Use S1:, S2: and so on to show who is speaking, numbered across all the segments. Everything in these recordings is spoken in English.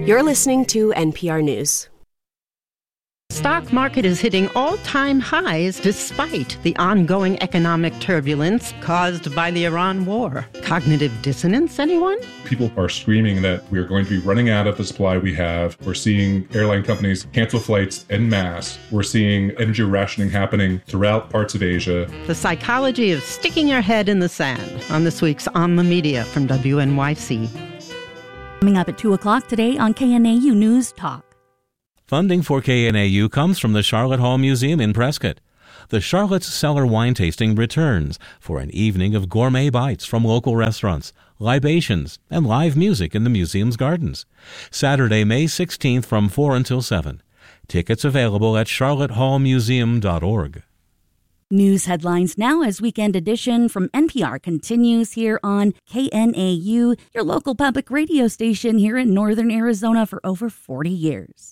S1: You're listening to NPR News.
S2: Stock market is hitting all-time highs despite the ongoing economic turbulence caused by the Iran war. Cognitive dissonance, anyone?
S3: People are screaming that we are going to be running out of the supply we have. We're seeing airline companies cancel flights en masse. We're seeing energy rationing happening throughout parts of Asia.
S2: The psychology of sticking your head in the sand on this week's On the Media from WNYC.
S4: Coming up at 2 o'clock today on KNAU News Talk.
S5: Funding for KNAU comes from the Charlotte Hall Museum in Prescott. The Charlotte's Cellar Wine Tasting returns for an evening of gourmet bites from local restaurants, libations, and live music in the museum's gardens. Saturday, May 16th from 4 until 7. Tickets available at charlottehallmuseum.org.
S4: News headlines now as Weekend Edition from NPR continues here on KNAU, your local public radio station here in northern Arizona for over 40 years.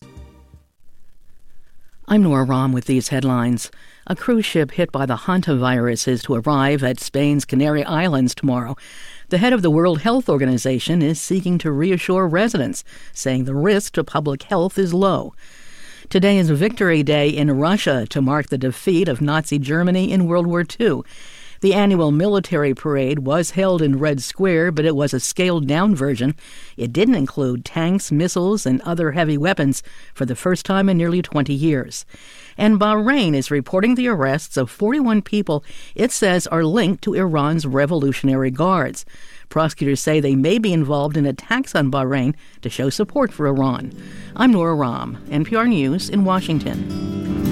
S6: I'm Nora Rahm with these headlines. A cruise ship hit by the hantavirus is to arrive at Spain's Canary Islands tomorrow. The head of the World Health Organization is seeking to reassure residents, saying the risk to public health is low. Today is Victory Day in Russia to mark the defeat of Nazi Germany in World War II. The annual military parade was held in Red Square, but it was a scaled-down version. It didn't include tanks, missiles, and other heavy weapons for the first time in nearly 20 years. And Bahrain is reporting the arrests of 41 people it says are linked to Iran's Revolutionary Guards. Prosecutors say they may be involved in attacks on Bahrain to show support for Iran. I'm Nora Rahm, NPR News in Washington.